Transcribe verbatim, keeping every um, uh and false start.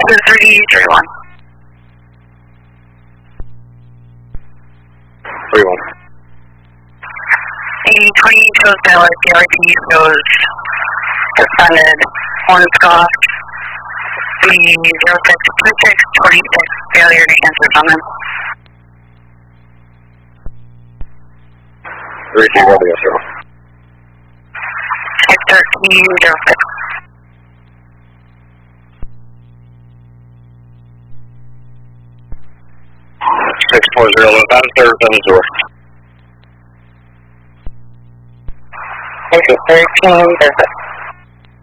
three three one. three one. The twenty shows valid, the R T shows suspended, one scoffed. The zero six two six twenty-six failure to answer summons. three two one, yes, sir. six thirteen zero six. six four zero, about a third on the door. This is thirteen zero six.